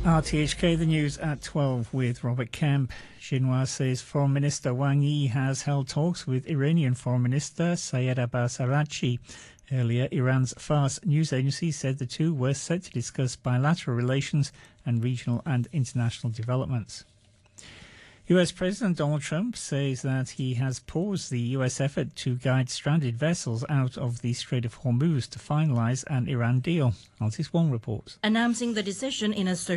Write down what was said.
RTHK, the news at 12 with Robert Kemp. Xinhua says Foreign Minister Wang Yi has held talks with Iranian Foreign Minister Syed Abbas Araghchi. Earlier, Iran's Fars news agency said the two were set to discuss bilateral relations and regional and international developments. US President Donald Trump says that he has paused the US effort to guide stranded vessels out of the Strait of Hormuz to finalise an Iran deal. Altis Wong reports. Announcing the decision in a